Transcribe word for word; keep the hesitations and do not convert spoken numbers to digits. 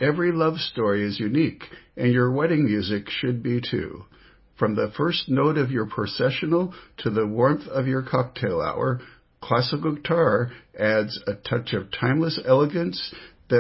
Every love story is unique, and your wedding music should be too. From the first note of your processional to the warmth of your cocktail hour, classical guitar adds a touch of timeless elegance